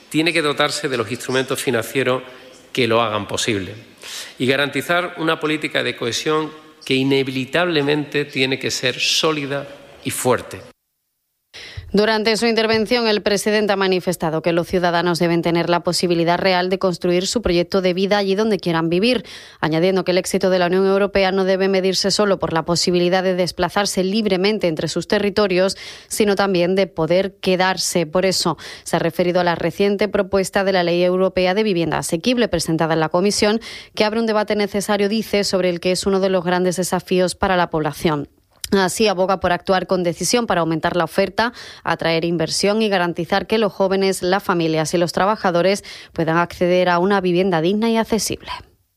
tiene que dotarse de los instrumentos financieros que lo hagan posible y garantizar una política de cohesión que inevitablemente tiene que ser sólida y fuerte. Durante su intervención, el presidente ha manifestado que los ciudadanos deben tener la posibilidad real de construir su proyecto de vida allí donde quieran vivir, añadiendo que el éxito de la Unión Europea no debe medirse solo por la posibilidad de desplazarse libremente entre sus territorios, sino también de poder quedarse. Por eso se ha referido a la reciente propuesta de la Ley Europea de Vivienda Asequible presentada en la Comisión, que abre un debate necesario, dice, sobre el que es uno de los grandes desafíos para la población. Así aboga por actuar con decisión para aumentar la oferta, atraer inversión y garantizar que los jóvenes, las familias y los trabajadores puedan acceder a una vivienda digna y accesible.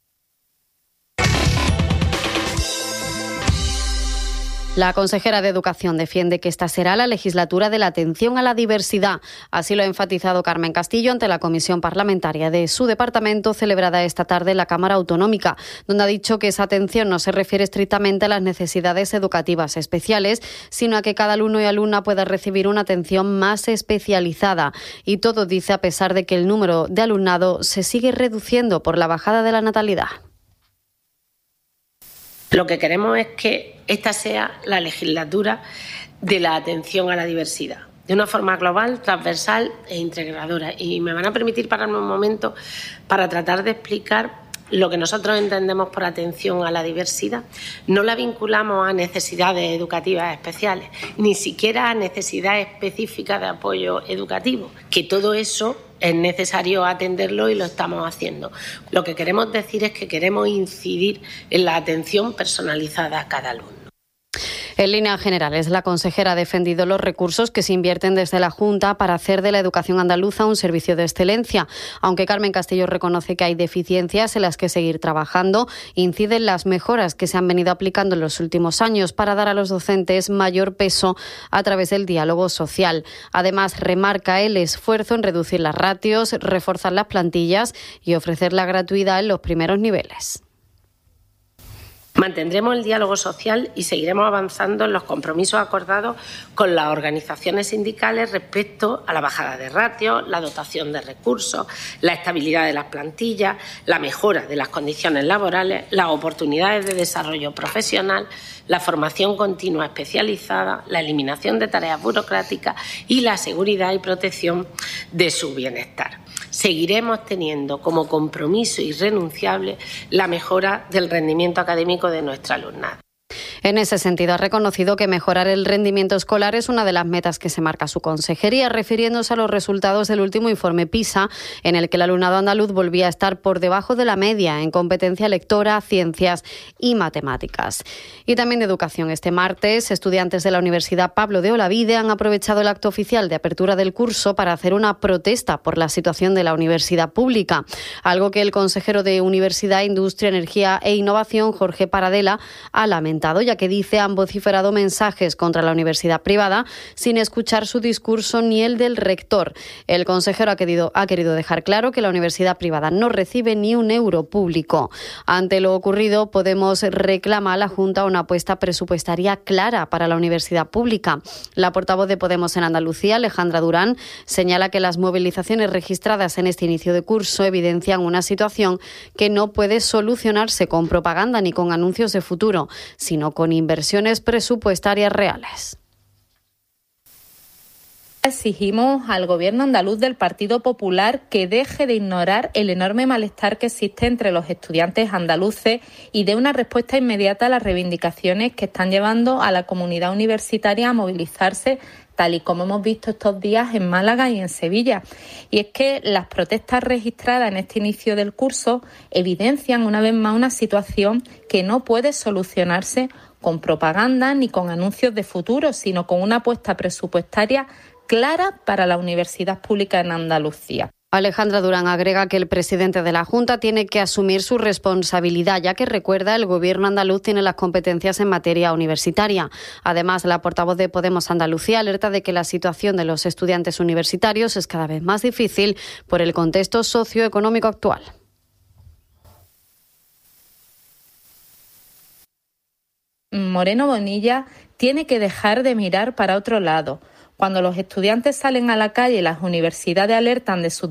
La consejera de Educación defiende que esta será la legislatura de la atención a la diversidad. Así lo ha enfatizado Carmen Castillo ante la comisión parlamentaria de su departamento celebrada esta tarde en la Cámara Autonómica, donde ha dicho que esa atención no se refiere estrictamente a las necesidades educativas especiales, sino a que cada alumno y alumna pueda recibir una atención más especializada. Y todo, dice, a pesar de que el número de alumnado se sigue reduciendo por la bajada de la natalidad. Lo que queremos es que esta sea la legislatura de la atención a la diversidad, de una forma global, transversal e integradora. Y me van a permitir pararme un momento para tratar de explicar lo que nosotros entendemos por atención a la diversidad. No la vinculamos a necesidades educativas especiales, ni siquiera a necesidades específicas de apoyo educativo, que todo eso es necesario atenderlo y lo estamos haciendo. Lo que queremos decir es que queremos incidir en la atención personalizada a cada alumno. En líneas generales, la consejera ha defendido los recursos que se invierten desde la Junta para hacer de la educación andaluza un servicio de excelencia. Aunque Carmen Castillo reconoce que hay deficiencias en las que seguir trabajando, incide en las mejoras que se han venido aplicando en los últimos años para dar a los docentes mayor peso a través del diálogo social. Además, remarca el esfuerzo en reducir las ratios, reforzar las plantillas y ofrecer la gratuidad en los primeros niveles. Mantendremos el diálogo social y seguiremos avanzando en los compromisos acordados con las organizaciones sindicales respecto a la bajada de ratios, la dotación de recursos, la estabilidad de las plantillas, la mejora de las condiciones laborales, las oportunidades de desarrollo profesional, la formación continua especializada, la eliminación de tareas burocráticas y la seguridad y protección de su bienestar. Seguiremos teniendo como compromiso irrenunciable la mejora del rendimiento académico de nuestra alumnado. En ese sentido, ha reconocido que mejorar el rendimiento escolar es una de las metas que se marca su consejería, refiriéndose a los resultados del último informe PISA, en el que el alumnado andaluz volvía a estar por debajo de la media en competencia lectora, ciencias y matemáticas. Y también de educación. Este martes, estudiantes de la Universidad Pablo de Olavide han aprovechado el acto oficial de apertura del curso para hacer una protesta por la situación de la universidad pública, algo que el consejero de Universidad, Industria, Energía e Innovación, Jorge Paradela, ha lamentado, ya que dice han vociferado mensajes contra la universidad privada sin escuchar su discurso ni el del rector. El consejero ha querido dejar claro que la universidad privada no recibe ni un euro público. Ante lo ocurrido, Podemos reclama a la Junta una apuesta presupuestaria clara para la universidad pública. La portavoz de Podemos en Andalucía, Alejandra Durán, señala que las movilizaciones registradas en este inicio de curso evidencian una situación que no puede solucionarse con propaganda ni con anuncios de futuro, sino con inversiones presupuestarias reales. Exigimos al Gobierno andaluz del Partido Popular que deje de ignorar el enorme malestar que existe entre los estudiantes andaluces y dé una respuesta inmediata a las reivindicaciones que están llevando a la comunidad universitaria a movilizarse, tal y como hemos visto estos días en Málaga y en Sevilla. Y es que las protestas registradas en este inicio del curso evidencian una vez más una situación que no puede solucionarse con propaganda ni con anuncios de futuro, sino con una apuesta presupuestaria clara para la universidad pública en Andalucía. Alejandra Durán agrega que el presidente de la Junta tiene que asumir su responsabilidad, ya que, recuerda, el Gobierno andaluz tiene las competencias en materia universitaria. Además, la portavoz de Podemos Andalucía alerta de que la situación de los estudiantes universitarios es cada vez más difícil por el contexto socioeconómico actual. Moreno Bonilla tiene que dejar de mirar para otro lado. Cuando los estudiantes salen a la calle y las universidades alertan de sus